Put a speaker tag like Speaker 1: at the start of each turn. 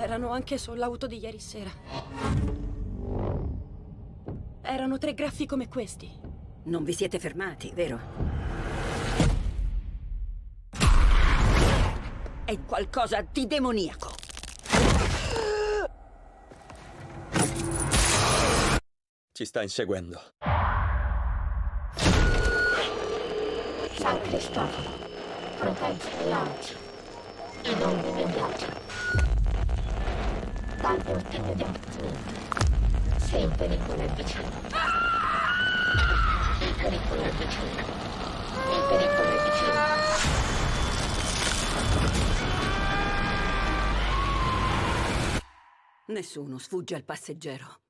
Speaker 1: Erano anche sull'auto di ieri sera. Erano 3 graffi come questi.
Speaker 2: Non vi siete fermati, vero? È qualcosa di demoniaco.
Speaker 3: Ci sta inseguendo.
Speaker 4: San Cristoforo, proteggere oggi e non immediato. Dall'ultimo divertimento, se il pericolo è vicino. Il pericolo è vicino. Il pericolo è vicino.
Speaker 2: Nessuno sfugge al passeggero.